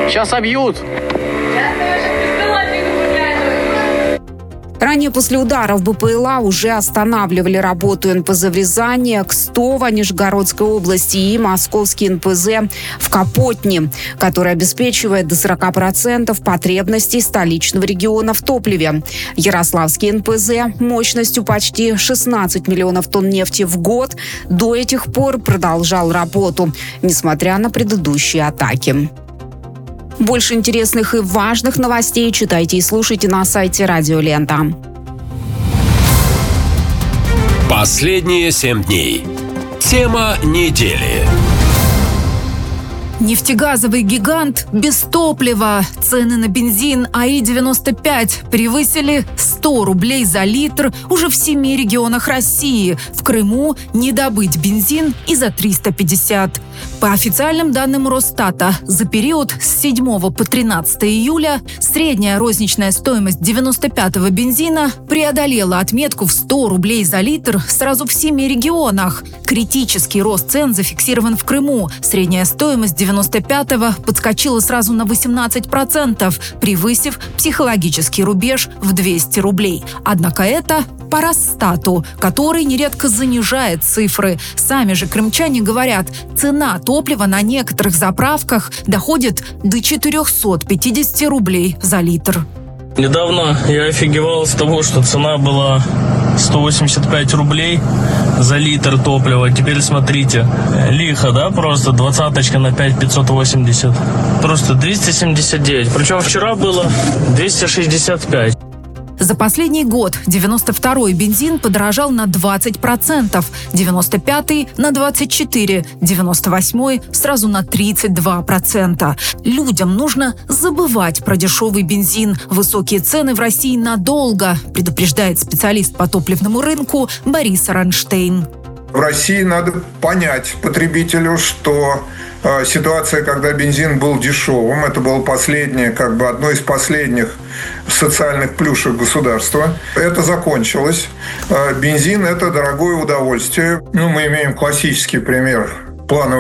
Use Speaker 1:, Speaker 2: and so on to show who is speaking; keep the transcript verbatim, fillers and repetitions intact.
Speaker 1: Сейчас обьют.
Speaker 2: Ранее после ударов БПЛА уже останавливали работу эн пэ зэ в Рязани, Кстово, Нижегородской области и московский эн пэ зэ в Капотне, который обеспечивает до сорока процентов потребностей столичного региона в топливе. Ярославский эн пэ зэ мощностью почти шестнадцать миллионов тонн нефти в год до этих пор продолжал работу, несмотря на предыдущие атаки. Больше интересных и важных новостей читайте и слушайте на сайте Радио Лента.
Speaker 3: Последние семь дней. Тема недели.
Speaker 4: Нефтегазовый гигант без топлива. Цены на бензин а и девяносто пять превысили сто рублей за литр уже в семи регионах России. В Крыму не добыть бензин и за триста пятьдесят. По официальным данным Росстата, за период с седьмого по тринадцатое июля средняя розничная стоимость девяносто пятого бензина преодолела отметку в сто рублей за литр сразу в семи регионах. Критический рост цен зафиксирован в Крыму. Средняя стоимость девяносто пятого подскочила сразу на восемнадцать процентов, превысив психологический рубеж в двести рублей. Однако это по Росстату, который нередко занижает цифры. Сами же крымчане говорят, цена топлива на некоторых заправках доходит до четырехсот пятидесяти рублей за литр.
Speaker 5: Недавно я офигевал с того, что цена была сто восемьдесят пять рублей за литр топлива. Теперь смотрите, лихо, да, просто двадцаточка на пять пятьсот восемьдесят. Просто двести семьдесят девять. Причем вчера было двести шестьдесят пять.
Speaker 4: За последний год девяносто второй бензин подорожал на двадцать процентов, девяносто пятый на двадцать четыре процента, девяносто восьмой сразу на тридцать два процента. Людям нужно забывать про дешевый бензин. Высокие цены в России надолго, предупреждает специалист по топливному рынку Борис Ранштейн.
Speaker 6: В России надо понять потребителю, что э, ситуация, когда бензин был дешевым, это было последнее, как бы одно из последних социальных плюшек государства. Это закончилось. Э, бензин – это дорогое удовольствие. Ну, мы имеем классический пример плановой